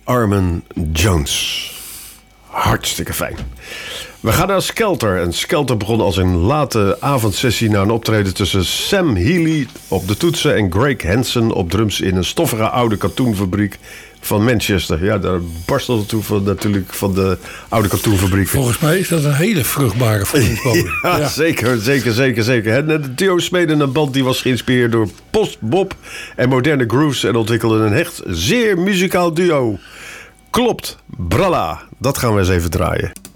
Armin Jones. Hartstikke fijn. We gaan naar Skelter. En Skelter begon als een late avondsessie na een optreden tussen Sam Healey op de toetsen en Greg Hansen op drums in een stoffige oude katoenfabriek van Manchester. Ja, daar barstelde toen natuurlijk van de oude katoenfabriek. Volgens mij is dat een hele vruchtbare voedingsbodem. Ja, zeker. En de duo smeden een band die was geïnspireerd door post-bop en moderne grooves en ontwikkelden een hecht zeer muzikaal duo. Klopt, bralla. Dat gaan we eens even draaien.